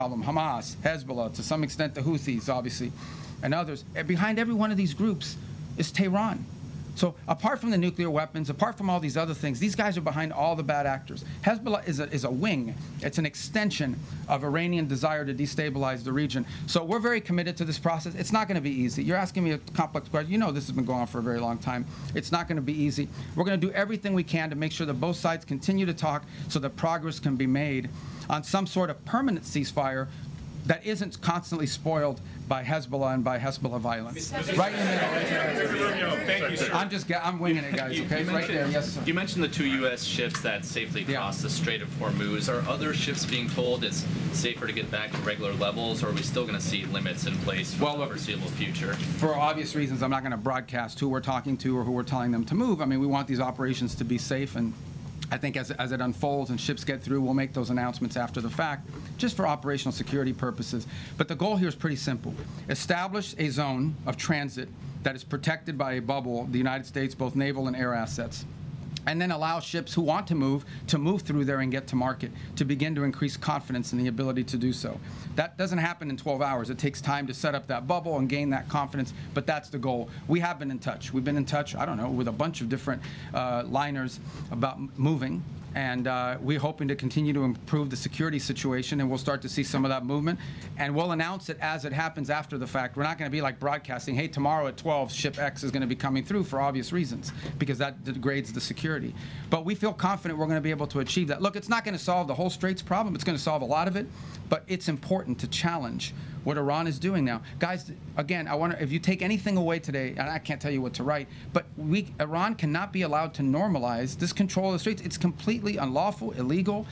problem, Hamas, Hezbollah, to some extent the Houthis, obviously, and others. And behind every one of these groups is Tehran. So apart from the nuclear weapons, apart from all these other things, these guys are behind all the bad actors. Hezbollah is a wing. It's an extension of Iranian desire to destabilize the region. So we're very committed to this process. It's not going to be easy. You're asking me a complex question. You know this has been going on for a very long time. It's not going to be easy. We're going to do everything we can to make sure that both sides continue to talk so that progress can be made on some sort of permanent ceasefire that isn't constantly spoiled by Hezbollah and by Hezbollah violence. Right in the middle. Thank you, sir. I'm winging it, guys, okay? Right there, yes, sir. You mentioned the 2 U.S. ships that safely crossed the Strait of Hormuz. Are other ships being told it's safer to get back to regular levels, or are we still going to see limits in place for the foreseeable future? For obvious reasons, I'm not going to broadcast who we're talking to or who we're telling them to move. I mean, we want these operations to be safe, and I think as it unfolds and ships get through, we'll make those announcements after the fact, just for operational security purposes. But the goal here is pretty simple. Establish a zone of transit that is protected by a bubble, the United States, both naval and air assets, and then allow ships who want to move through there and get to market, to begin to increase confidence in the ability to do so. That doesn't happen in 12 hours. It takes time to set up that bubble and gain that confidence, but that's the goal. We have been in touch. We've been in touch, I don't know, with a bunch of different liners about moving, and we're hoping to continue to improve the security situation, and we'll start to see some of that movement, and we'll announce it as it happens after the fact. We're not going to be like broadcasting, hey, tomorrow at 12, ship X is going to be coming through, for obvious reasons, because that degrades the security. But we feel confident we're going to be able to achieve that. Look, it's not going to solve the whole Straits problem. It's going to solve a lot of it, but it's important to challenge what Iran is doing now. Guys, again, I wonder if you take anything away today, and I can't tell you what to write, but Iran cannot be allowed to normalize this control of the Straits. It's completely unlawful, illegal.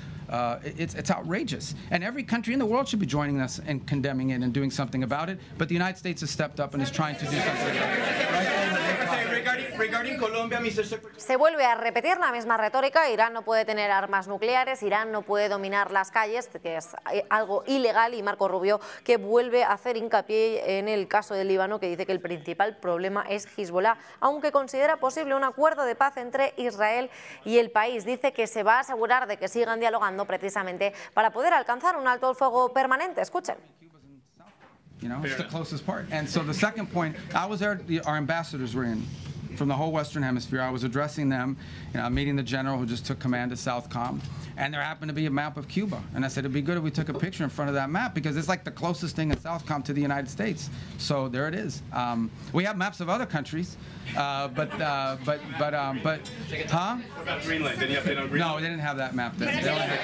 It's outrageous. And every country in the world should be joining us and condemning it and doing something about it. But the United States has stepped up and is trying to do something about it. Se vuelve a repetir la misma retórica. Irán no puede tener armas nucleares, Irán no puede dominar las calles, que es algo ilegal, y Marco Rubio que vuelve a hacer hincapié en el caso del Líbano, que dice que el principal problema es Hezbollah, aunque considera posible un acuerdo de paz entre Israel y el país. Dice que se va a asegurar de que sigan dialogando precisamente para poder alcanzar un alto el fuego permanente. Escuchen. You know, it's the closest part. And so the second point, I was there, our ambassadors were in from the whole Western Hemisphere. I was addressing them, meeting the general who just took command of Southcom, and there happened to be a map of Cuba. And I said, it'd be good if we took a picture in front of that map, because it's like the closest thing in Southcom to the United States. So there it is. We have maps of other countries, huh? What about Greenland? Did you update on Greenland? No, they didn't have that map then.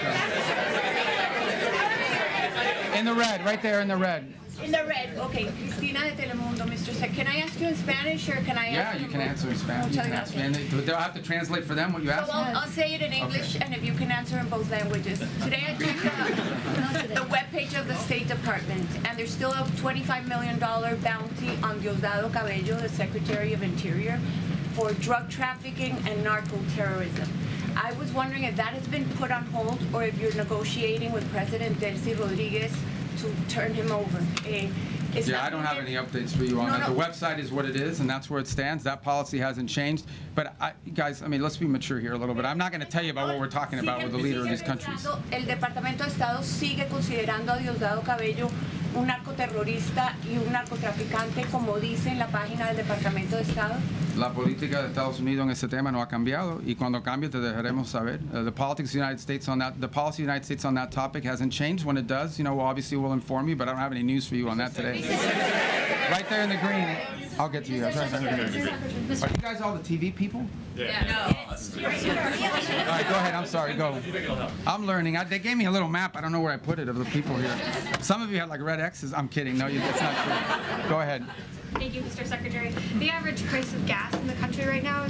In the red, right there in the red. In the red. Okay, Cristina de Telemundo, Mr. Sec. Can I ask you in Spanish or can I Yeah, ask you can answer in Spanish. You can ask me. And they'll have to translate for them what you ask So I'll say it in English, and if you can answer in both languages. Today I checked the webpage of the State Department, and there's still a $25 million bounty on Diosdado Cabello, the Secretary of Interior, for drug trafficking and narco-terrorism. I was wondering if that has been put on hold, or if you're negotiating with President Delcy Rodriguez to turn him over. I don't have any updates for you on that. The website is what it is, and that's where it stands. That policy hasn't changed. But, guys, I mean, let's be mature here a little bit. I'm not going to tell you about what we're talking about with the leader of these countries. El Departamento de Estado sigue considerando a Diosdado Cabello un narcoterrorista y un narcotraficante, como dice en la página del Departamento de Estado. La política de Estados Unidos en ese tema no ha cambiado, y cuando cambie te dejaremos saber. The politics of the United States on that, the policy of the United States on that topic hasn't changed. When it does, obviously we'll inform you, but I don't have any news for you on that today. Right there in the green. I'll get to you guys. Are you guys all the TV people? Yeah. No. All right, go ahead. I'm sorry. Go. I'm learning. They gave me a little map. I don't know where I put it of the people here. Some of you have like red X's. I'm kidding. No, that's not true. Go ahead. Thank you, Mr. Secretary. The average price of gas in the country right now is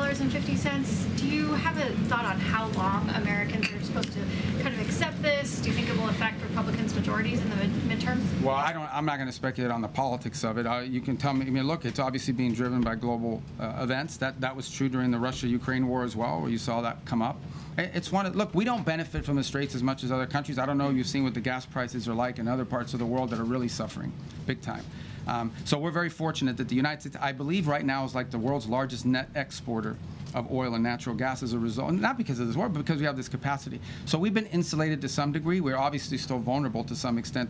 $4.50. Do you have a thought on how long Americans are supposed to kind of accept this? Do you think it will affect Republicans' majorities in the midterms? Well, I'm not going to speculate on the politics of it. You can tell me. I mean, look, it's obviously being driven by global events. That was true during the Russia-Ukraine war as well, where you saw that come up. Look, we don't benefit from the Straits as much as other countries. I don't know if you've seen what the gas prices are like in other parts of the world that are really suffering big time. So we're very fortunate that the United States, I believe right now, is like the world's largest net exporter of oil and natural gas as a result, and not because of this war, but because we have this capacity. So we've been insulated to some degree. We're obviously still vulnerable to some extent